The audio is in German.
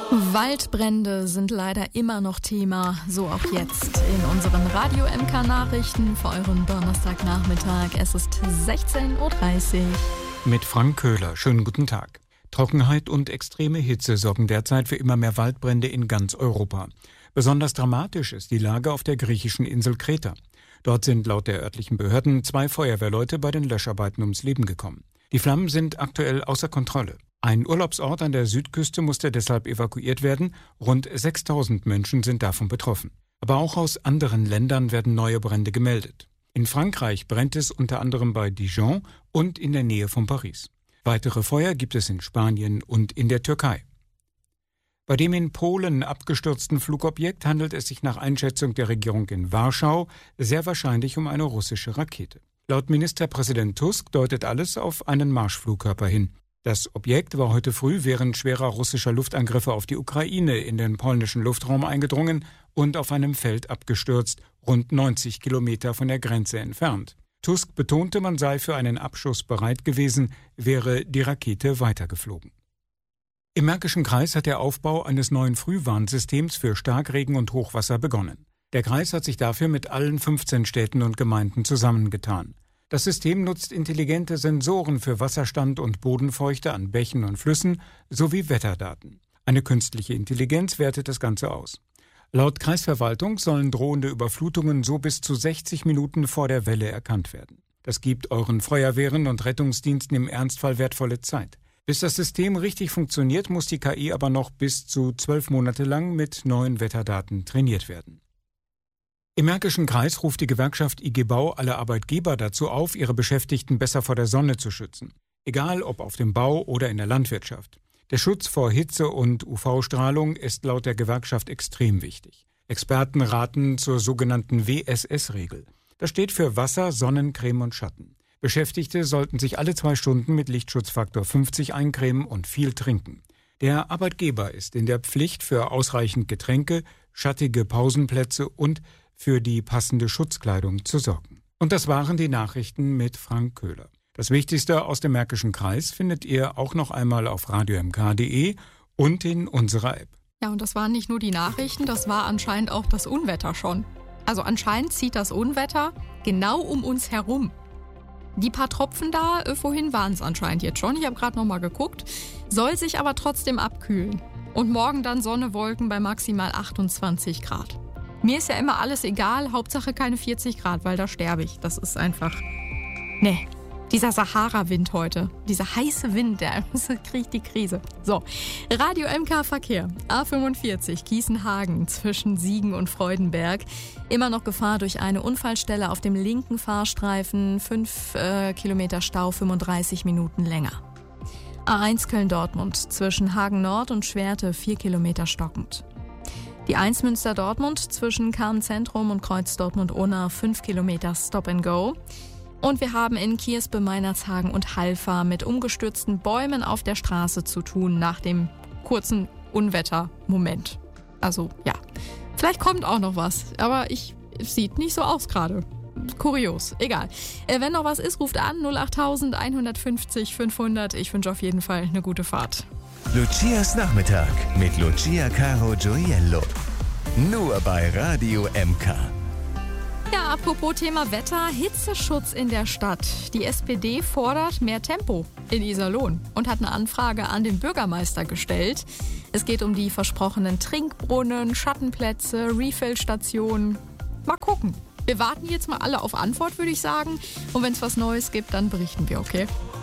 Waldbrände sind leider immer noch Thema, so auch jetzt in unseren Radio-MK-Nachrichten für euren Donnerstagnachmittag. Es ist 16.30 Uhr. Mit Frank Köhler. Schönen guten Tag. Trockenheit und extreme Hitze sorgen derzeit für immer mehr Waldbrände in ganz Europa. Besonders dramatisch ist die Lage auf der griechischen Insel Kreta. Dort sind laut der örtlichen Behörden 2 Feuerwehrleute bei den Löscharbeiten ums Leben gekommen. Die Flammen sind aktuell außer Kontrolle. Ein Urlaubsort an der Südküste musste deshalb evakuiert werden. Rund 6.000 Menschen sind davon betroffen. Aber auch aus anderen Ländern werden neue Brände gemeldet. In Frankreich brennt es unter anderem bei Dijon und in der Nähe von Paris. Weitere Feuer gibt es in Spanien und in der Türkei. Bei dem in Polen abgestürzten Flugobjekt handelt es sich nach Einschätzung der Regierung in Warschau sehr wahrscheinlich um eine russische Rakete. Laut Ministerpräsident Tusk deutet alles auf einen Marschflugkörper hin. Das Objekt war heute früh während schwerer russischer Luftangriffe auf die Ukraine in den polnischen Luftraum eingedrungen und auf einem Feld abgestürzt, rund 90 Kilometer von der Grenze entfernt. Tusk betonte, man sei für einen Abschuss bereit gewesen, wäre die Rakete weitergeflogen. Im Märkischen Kreis hat der Aufbau eines neuen Frühwarnsystems für Starkregen und Hochwasser begonnen. Der Kreis hat sich dafür mit allen 15 Städten und Gemeinden zusammengetan. Das System nutzt intelligente Sensoren für Wasserstand und Bodenfeuchte an Bächen und Flüssen sowie Wetterdaten. Eine künstliche Intelligenz wertet das Ganze aus. Laut Kreisverwaltung sollen drohende Überflutungen so bis zu 60 Minuten vor der Welle erkannt werden. Das gibt euren Feuerwehren und Rettungsdiensten im Ernstfall wertvolle Zeit. Bis das System richtig funktioniert, muss die KI aber noch bis zu 12 Monate lang mit neuen Wetterdaten trainiert werden. Im Märkischen Kreis ruft die Gewerkschaft IG Bau alle Arbeitgeber dazu auf, ihre Beschäftigten besser vor der Sonne zu schützen. Egal ob auf dem Bau oder in der Landwirtschaft. Der Schutz vor Hitze und UV-Strahlung ist laut der Gewerkschaft extrem wichtig. Experten raten zur sogenannten WSS-Regel. Das steht für Wasser, Sonnencreme und Schatten. Beschäftigte sollten sich alle 2 Stunden mit Lichtschutzfaktor 50 eincremen und viel trinken. Der Arbeitgeber ist in der Pflicht, für ausreichend Getränke, schattige Pausenplätze und für die passende Schutzkleidung zu sorgen. Und das waren die Nachrichten mit Frank Köhler. Das Wichtigste aus dem Märkischen Kreis findet ihr auch noch einmal auf radiomk.de und in unserer App. Ja, und das waren nicht nur die Nachrichten, das war anscheinend auch das Unwetter schon. Also anscheinend zieht das Unwetter genau um uns herum. Die paar Tropfen da, vorhin waren es anscheinend jetzt schon. Ich habe gerade nochmal geguckt. Soll sich aber trotzdem abkühlen. Und morgen dann Sonne, Wolken bei maximal 28 Grad. Mir ist ja immer alles egal, Hauptsache keine 40 Grad, weil da sterbe ich. Das ist einfach... Nee, dieser Sahara-Wind heute, dieser heiße Wind, der kriegt die Krise. So, Radio MK Verkehr, A45 Gießenhagen zwischen Siegen und Freudenberg. Immer noch Gefahr durch eine Unfallstelle auf dem linken Fahrstreifen, 5 Kilometer Stau, 35 Minuten länger. A1 Köln-Dortmund zwischen Hagen Nord und Schwerte, 4 Kilometer stockend. Die 1 Münster-Dortmund zwischen Kahn-Zentrum und Kreuz Dortmund-Unna 5 Kilometer Stop and Go. Und wir haben in Kierspe, Meinerzhagen und Halfa mit umgestürzten Bäumen auf der Straße zu tun nach dem kurzen Unwettermoment. Also ja, vielleicht kommt auch noch was, aber es sieht nicht so aus gerade. Kurios, egal. Wenn noch was ist, ruft an 08000 150 500. Ich wünsche auf jeden Fall eine gute Fahrt. Lucias Nachmittag mit Lucia Caro Gioiello. Nur bei Radio MK. Ja, apropos Thema Wetter, Hitzeschutz in der Stadt. Die SPD fordert mehr Tempo in Iserlohn und hat eine Anfrage an den Bürgermeister gestellt. Es geht um die versprochenen Trinkbrunnen, Schattenplätze, Refill-Stationen. Mal gucken. Wir warten jetzt mal alle auf Antwort, würde ich sagen. Und wenn es was Neues gibt, dann berichten wir, okay?